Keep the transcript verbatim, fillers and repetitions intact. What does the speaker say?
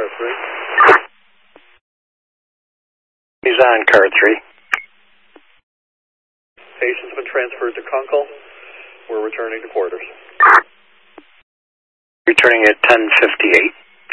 car three. He's on car three. Patient's been transferred to Kunkel. We're returning to quarters. Returning at ten fifty-eight.